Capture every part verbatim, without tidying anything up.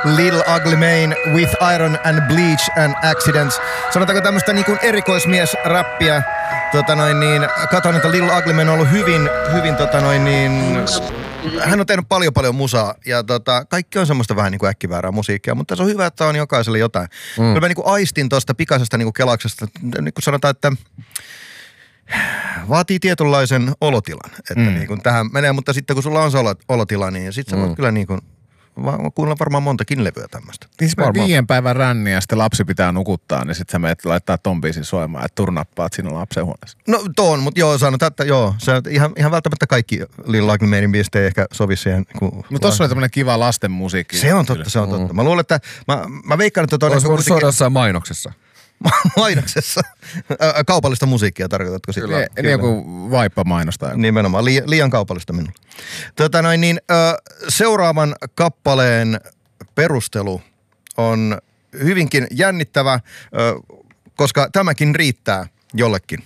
Lil Ugly Mane with Iron and Bleach and Accidents. Sanotaanko tämmöstä niin kuin erikoismies-räppiä. Tota noin niin, katon, että Lil Ugly Mane on ollut hyvin, hyvin tota noin niin... Hän on tehnyt paljon paljon musaa ja tota, kaikki on semmoista vähän niin kuin äkkiväärää musiikkia, mutta se on hyvä, että on jokaiselle jotain. Mm. Kyllä mä niin kuin aistin tuosta pikaisesta niin kuin kelauksesta, niin kuin sanotaan, että vaatii tietynlaisen olotilan, että mm. niin kuin tähän menee, mutta sitten kun sulla on se olotila, niin sitten sä voit mm. kyllä niin kuin kuunnella varmaan montakin levyä tämmöistä. Siis viien päivän ränni ja sitten lapsi pitää nukuttaa, niin sitten sä menet laittaa ton biisin soimaan, että turnappaat siinä lapsen huoneessa. No tuon, mutta joo, sanotaan, että joo, se ihan, ihan välttämättä kaikki Lil Ugly Manen biisit ei ehkä sovi siihen. Kun no tossa oli tämmönen kiva lasten musiikki. Se on totta, se on totta. Mm. Mä luulen, että mä, mä veikkaan, että tuonne... Olisi voinut soida jossain mainoksessa. Mainoksessa. Kaupallista musiikkia tarkoitatko sitten? Kyllä. Eli joku vaippa-mainosta. Nimenomaan, liian, liian kaupallista minulla. Tota noin niin, ö, seuraavan kappaleen perustelu on hyvinkin jännittävä, ö, koska tämäkin riittää jollekin.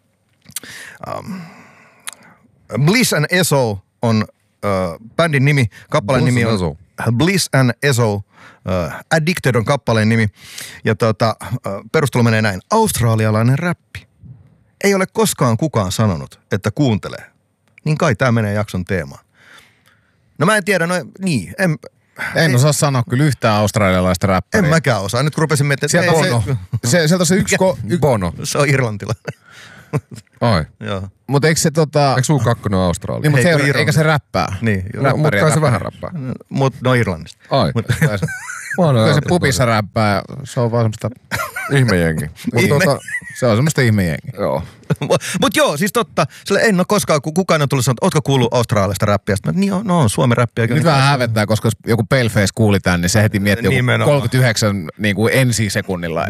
Um, Bliss and Eso on ö, bändin nimi, kappaleen nimi on Eso. Bliss and Eso. Uh, Addicted on kappaleen nimi. Ja tota, uh, perustelu menee näin. Australialainen räppi. Ei ole koskaan kukaan sanonut, että kuuntelee. Niin kai tää menee jakson teemaan. No mä en tiedä, no niin. En, en ei, osaa sanoa kyllä yhtään australialaista räppäriä. En mäkään osaa. Nyt kun rupesin miettimään. Sieltä on se, se, sieltä on se yksi... Ko, y, Bono. Se on irlantilainen. Ai. Joo. Mutta eikö se tota... Eikö U kaksi ole Australia? Niin, mutta se, eikä se räppää. Niin. No, mutta kai se vähän räppää. Mutta no Irlannista. Ai. Kyllä se pubissa räppää, se on vaan semmoista... Ihmejengi. Ihme. Tota, se on semmoista ihmejengi. Joo. Mut joo, siis totta. Sille en ole koskaan, kun kukaan on tullut sanoa, että ootko kuullut australialaista räppiä? Sitten niin on, no on Suomen räppiä. Nyt vähän hävettää, koska jos joku Paleface kuuli tämän, niin se heti miettii joku kolmekymmentäyhdeksän niin kuin ensisekunnilla.